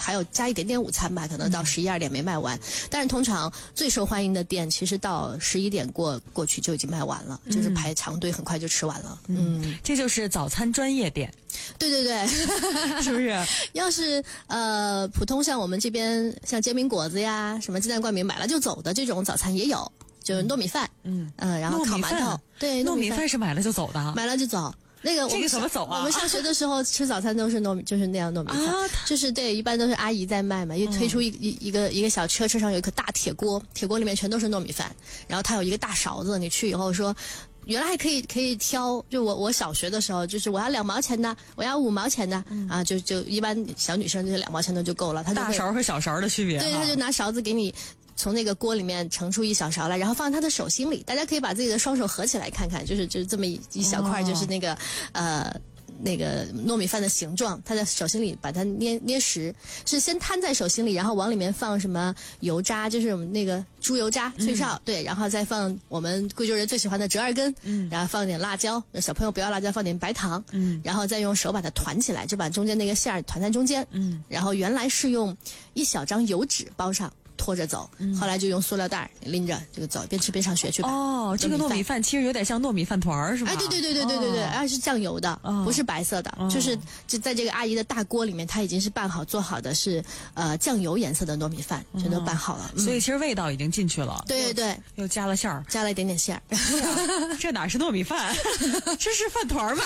还有加一点点午餐吧，可能到11、12点没卖完。但是通常最受欢迎的店，其实到11点过去就已经卖完了，就是排长队，很快就吃完了。 这就是早餐专业店。 对对对， 是不是？ 要是普通像我们这边像煎饼果子呀、什么鸡蛋灌饼买了就走的这种早餐也有，就是糯米饭，然后烤馒头，对， 糯米饭是买了就走的， 买了就走。那个这个怎么走啊？ 我们上学的时候吃早餐都是就是那样糯米饭，就是对，一般都是阿姨在卖嘛，又推出一个小车，车上有一个大铁锅，铁锅里面全都是糯米饭，然后它有一个大勺子，你去以后说。原来还可以挑，就我小学的时候，就是我要2毛钱的，我要5毛钱的，就一般小女生就是2毛钱的就够了。他就大勺和小勺的区别。 对，他就拿勺子给你从那个锅里面盛出一小勺来，然后放他的手心里，大家可以把自己的双手合起来看看，就是这么一小块，就是那个那个糯米饭的形状，他在手心里把它捏实，是先摊在手心里，然后往里面放什么油渣，就是我们那个猪油渣、脆哨，对，然后再放我们贵州人最喜欢的折耳根，然后放点辣椒，小朋友不要辣椒，放点白糖，然后再用手把它团起来，就把中间那个馅儿团在中间，然后原来是用1小张油纸包上。拖着走，后来就用塑料袋拎着这个走，边吃边上学去吧。 哦，这个糯米饭其实有点像糯米饭团是吧？ 哎，对，而是酱油的，不是白色的，就在这个阿姨的大锅里面，它已经是拌好做好的是酱油颜色的糯米饭，全都拌好了。 所以其实味道已经进去了。 对， 又加了馅儿， 加了一点点馅儿。 这哪是糯米饭，这是饭团吧？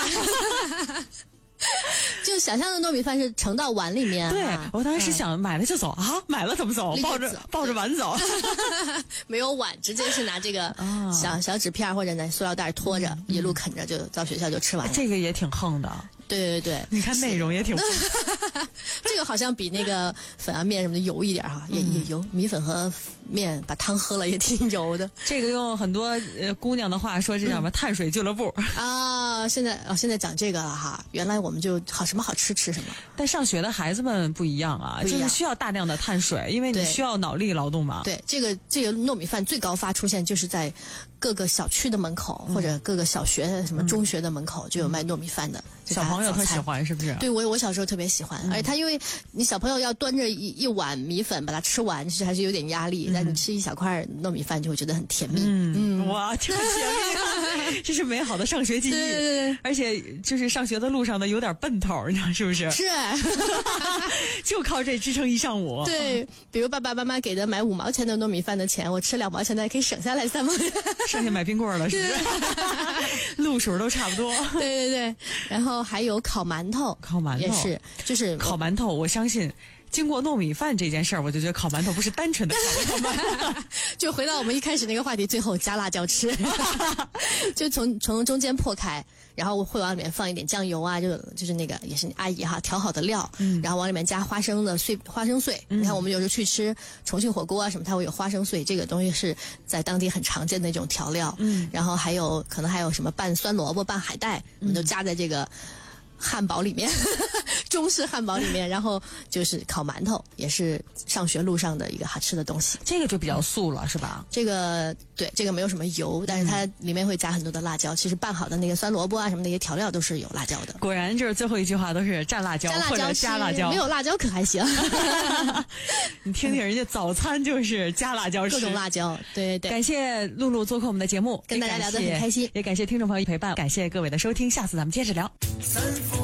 就想象的糯米饭是盛到碗里面。 对，我当时是想买了就走啊，买了怎么走？抱着碗走。 没有碗，直接是拿这个小纸片或者拿塑料袋拖着，一路啃着就到学校就吃完了。 这个也挺横的。 对， 你看内容也挺这个好像比那个粉啊面什么的油一点哈，也油。米粉和面把汤喝了也挺油的。 这个用很多姑娘的话说，这叫什么碳水俱乐部啊？现在讲这个了哈，原来我们就什么好吃什么。 但上学的孩子们不一样啊，就是需要大量的碳水，因为你需要脑力劳动嘛。 对，这个糯米饭最高发出现就是在各个小区的门口，或者各个小学什么中学的门口就有卖糯米饭的。 小朋友特喜欢是不是？ 对，我小时候特别喜欢，而且他因为你小朋友要端着一碗米粉把它吃完，其实还是有点压力。但你吃一小块糯米饭就会觉得很甜蜜。 哇，挺甜蜜啊！这是美好的上学记忆。对，而且就是上学的路上的有点奔头，你知道是不是？ 是， 就靠这支撑一上午。 对，比如爸爸妈妈给的买5毛钱的糯米饭的钱，我吃2毛钱的可以省下来3毛钱， 剩下买冰棍了，是不是？路数都差不多。 对，然后还有烤馒头也是，就是烤馒头，我相信。经过糯米饭这件事儿，我就觉得烤馒头不是单纯的烤馒头。 就回到我们一开始那个话题，最后加辣椒吃，就从中间破开，然后会往里面放一点酱油啊，就是那个也是阿姨哈调好的料，然后往里面加花生碎。你看我们有时候去吃重庆火锅啊什么，它会有花生碎，这个东西是在当地很常见的一种调料。然后可能还有什么拌酸萝卜、拌海带，我们都加在这个汉堡里面，中式汉堡里面，然后就是烤馒头，也是上学路上的一个好吃的东西。 这个就比较素了，是吧？ 这个没有什么油，但是它里面会加很多的辣椒。其实拌好的那个酸萝卜啊什么那些调料都是有辣椒的。 果然就是最后一句话都是蘸辣椒或者加辣椒， 没有辣椒可还行。 你听听人家早餐就是加辣椒吃， 各种辣椒。对。 感谢露露做客我们的节目， 跟大家聊得很开心， 也感谢听众朋友陪伴，感谢各位的收听，下次咱们接着聊。